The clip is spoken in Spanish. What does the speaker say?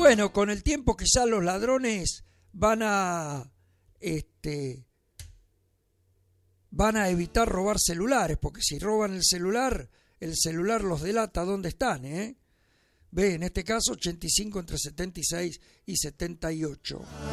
Bueno, con el tiempo quizás los ladrones van a evitar robar celulares, porque si roban el celular los delata dónde están, ¿eh? Ve, en este caso 85 entre 76 y 78.